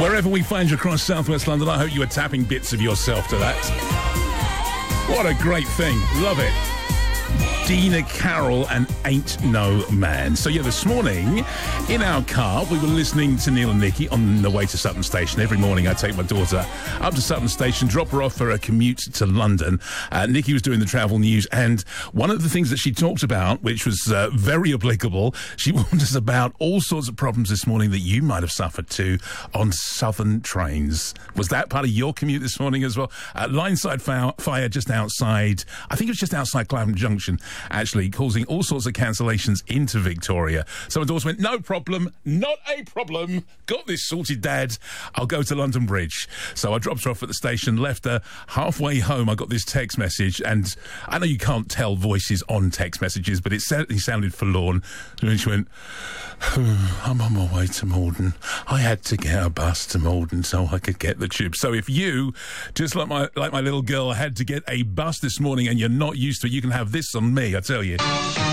Wherever we find you across southwest London, I hope you are tapping bits of yourself to that. What a great thing. Love it. Dina Carroll and Ain't No Man. So, yeah, this morning in our car, we were listening to Neil and Nikki on the way to Sutton Station. Every morning I take my daughter up to Sutton Station, drop her off for a commute to London. Nikki was doing the travel news, and one of the things that she talked about, which was very applicable, she warned us about all sorts of problems this morning that you might have suffered too on southern trains. Was that part of your commute this morning as well? Lineside fire just outside, I think it was just outside Clapham Junction, actually causing all sorts of cancellations into Victoria. So my daughter went, no problem, not a problem, got this sorted, Dad, I'll go to London Bridge. So I dropped her off at the station, left her. Halfway home I got this text message, and I know you can't tell voices on text messages, but it certainly sounded forlorn. And she went, I'm on my way to Malden. I had to get a bus to Malden so I could get the tube. So if you, just like my little girl, had to get a bus this morning and you're not used to it, you can have this on me, I tell you.